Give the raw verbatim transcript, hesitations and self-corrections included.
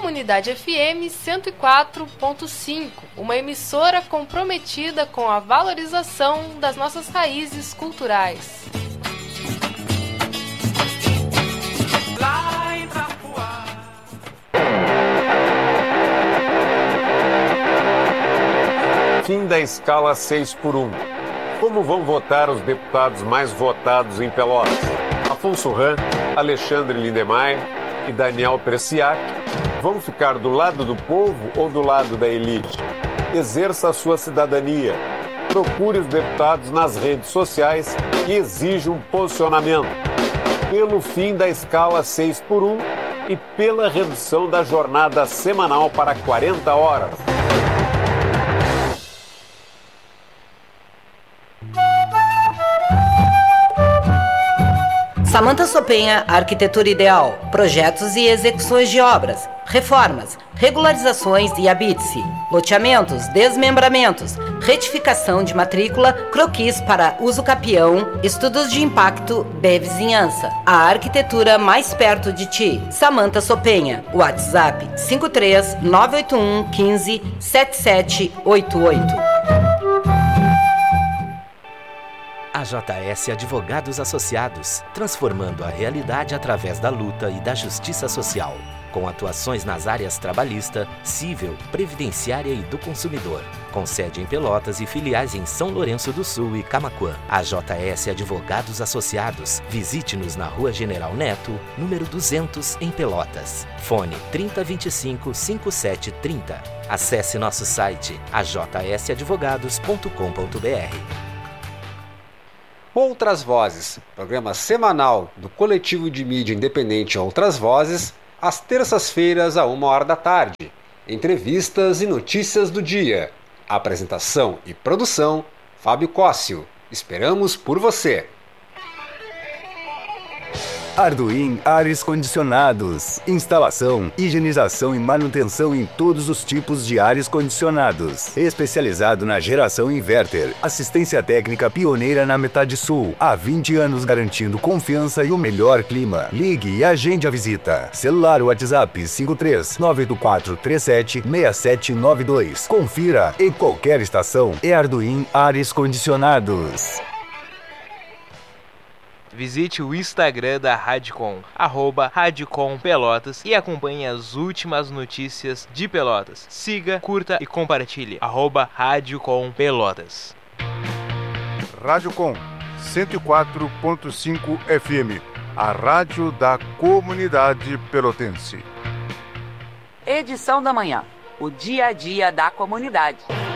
Comunidade F M cento e quatro ponto cinco, uma emissora comprometida com a valorização das nossas raízes culturais. Fim da escala seis por um. Como vão votar os deputados mais votados em Pelotas? Afonso Ram, Alexandre Lindemeyer e Daniel Preciac vão ficar do lado do povo ou do lado da elite? Exerça a sua cidadania. Procure os deputados nas redes sociais e exija um posicionamento pelo fim da escala seis por um e pela redução da jornada semanal para quarenta horas. Samanta Sopenha, Arquitetura Ideal, projetos e execuções de obras, reformas, regularizações e habite-se, loteamentos, desmembramentos, retificação de matrícula, croquis para uso capião, estudos de impacto de vizinhança. A arquitetura mais perto de ti. Samanta Sopenha, WhatsApp cinco três nove oito um um cinco sete sete oito oito. A J S Advogados Associados, transformando a realidade através da luta e da justiça social, com atuações nas áreas trabalhista, civil, previdenciária e do consumidor, com sede em Pelotas e filiais em São Lourenço do Sul e Camaquã. A J S Advogados Associados, visite-nos na Rua General Neto, número duzentos, em Pelotas. Fone trinta vinte e cinco, cinquenta e sete trinta. Acesse nosso site a j s advogados ponto com ponto b r. Outras Vozes, programa semanal do coletivo de mídia independente Outras Vozes, às terças-feiras, a uma hora da tarde. Entrevistas e notícias do dia. Apresentação e produção, Fábio Cóssio. Esperamos por você. Arduin Ares Condicionados. Instalação, higienização e manutenção em todos os tipos de ares condicionados. Especializado na geração inverter. Assistência técnica pioneira na metade sul. Há vinte anos garantindo confiança e o melhor clima. Ligue e agende a visita. Celular WhatsApp cinco três nove oito quatro três sete seis sete nove dois. Confira, em qualquer estação, é Arduin Ares Condicionados. Visite o Instagram da Radicom, arroba Radicom Pelotas, e acompanhe as últimas notícias de Pelotas. Siga, curta e compartilhe, arroba Radicom Pelotas. Radicom cento e quatro ponto cinco F M, a rádio da comunidade pelotense. Edição da manhã, o dia a dia da comunidade.